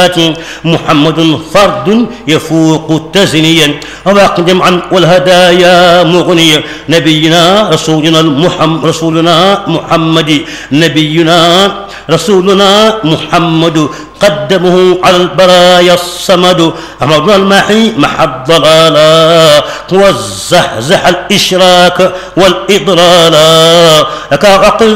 الصفات محمد فرد يفوق تزنيا وباق جمعا والهدايا مغنيا نبينا رسولنا محمد نبينا رسولنا محمد قدمه على البرايا الصمد أمرنا المحي مع الضلالا وزحزح الإشراك والإضلالا لك عقل